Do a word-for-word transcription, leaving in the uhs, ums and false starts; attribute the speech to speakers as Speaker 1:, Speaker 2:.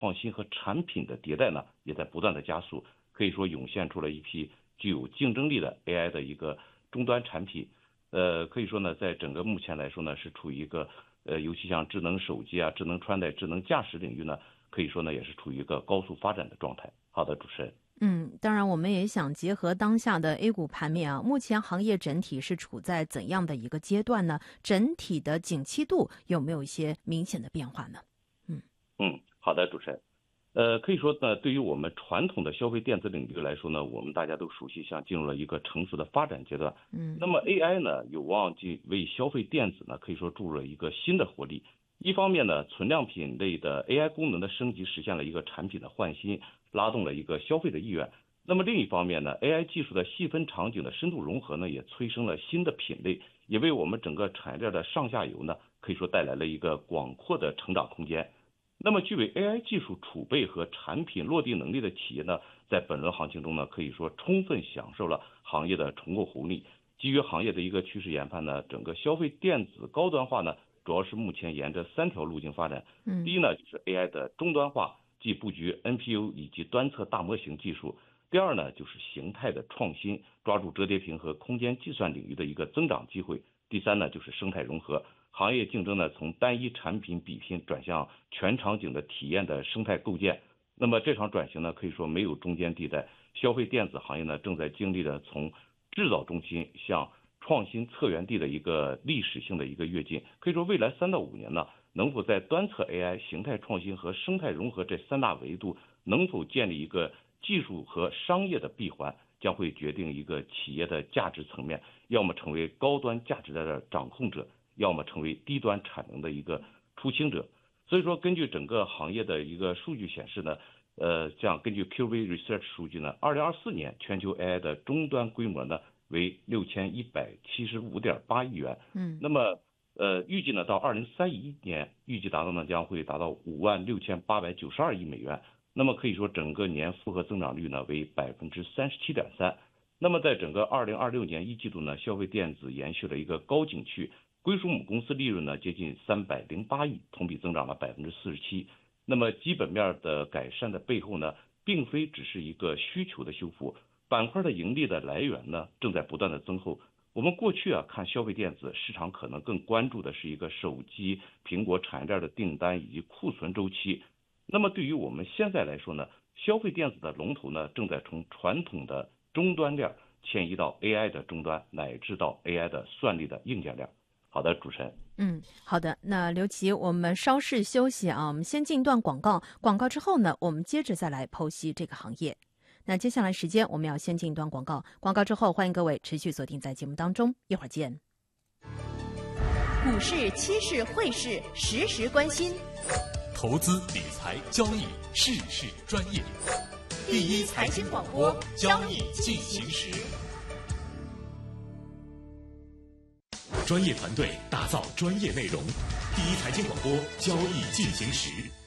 Speaker 1: 创新和产品的迭代呢，也在不断的加速，可以说涌现出了一批具有竞争力的 A I 的一个终端产品。呃，可以说呢，在整个目前来说呢，是处于一个呃，尤其像智能手机啊、智能穿戴、智能驾驶领域呢，可以说呢，也是处于一个高速发展的状态。好的，主持人。
Speaker 2: 嗯，当然，我们也想结合当下的 A 股盘面啊，目前行业整体是处在怎样的一个阶段呢？整体的景气度有没有一些明显的变化呢？
Speaker 1: 嗯嗯，好的，主持人。呃，可以说呢，对于我们传统的消费电子领域来说呢，我们大家都熟悉，像进入了一个成熟的发展阶段。
Speaker 2: 嗯，
Speaker 1: 那么 A I 呢，有望进为消费电子呢，可以说注入了一个新的活力。一方面呢，存量品类的 A I 功能的升级，实现了一个产品的换新，拉动了一个消费的意愿。那么另一方面呢 ，A I 技术的细分场景的深度融合呢，也催生了新的品类，也为我们整个产业链的上下游呢，可以说带来了一个广阔的成长空间。那么具备 A I 技术储备和产品落地能力的企业呢，在本轮行情中呢，可以说充分享受了行业的重构红利。基于行业的一个趋势研判呢，整个消费电子高端化呢，主要是目前沿着三条路径发展。
Speaker 2: 嗯，
Speaker 1: 第一呢，就是 A I 的终端化，即布局 N P U 以及端侧大模型技术。第二呢，就是形态的创新，抓住折叠屏和空间计算领域的一个增长机会。第三呢，就是生态融合，行业竞争呢从单一产品比拼转向全场景的体验的生态构建。那么这场转型呢，可以说没有中间地带，消费电子行业呢正在经历着从制造中心向创新策源地的一个历史性的一个跃进。可以说未来三到五年呢，能否在端侧 A I、形态创新和生态融合这三大维度能否建立一个技术和商业的闭环，将会决定一个企业的价值层面，要么成为高端价值的掌控者，要么成为低端产能的一个出清者。所以说，根据整个行业的一个数据显示呢，呃，像根据 Q V Research 数据呢，二零二四年全球 A I 的终端规模呢为六千一百七十五点八亿元。
Speaker 2: 嗯，
Speaker 1: 那么呃，预计呢到二零三一年，预计达到呢将会达到五万六千八百九十二亿美元。那么可以说，整个年复合增长率呢为百分之三十七点三。那么在整个二零二六年一季度呢，消费电子延续了一个高景气，归属母公司利润呢接近三百零八亿，同比增长了百分之四十七。那么基本面的改善的背后呢，并非只是一个需求的修复，板块的盈利的来源呢正在不断的增厚。我们过去啊看消费电子市场可能更关注的是一个手机、苹果产业链的订单以及库存周期。那么对于我们现在来说呢，消费电子的龙头呢正在从传统的终端链迁移到 A I 的终端，乃至到 A I 的算力的硬件链。好的，主持人。
Speaker 2: 嗯，好的。那刘琦，我们稍事休息啊，我们先进段广告，广告之后呢，我们接着再来剖析这个行业。那接下来时间我们要先进一段广告，广告之后欢迎各位持续锁定在节目当中，一会儿见。
Speaker 3: 股市、期市、汇市，时时关心。
Speaker 4: 投资理财交易事事专业，第一财经广播，交易进行时。专业团队打造专业内容，第一财经广播，交易进行时。